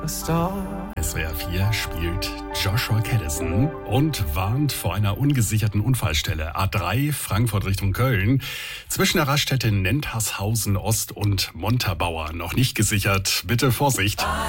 SWR 4 spielt Joshua Caddison und warnt vor einer ungesicherten Unfallstelle. A3 Frankfurt Richtung Köln. Zwischen der Raststätte Nentharshausen Ost und Montabaur. Noch nicht gesichert. Bitte Vorsicht.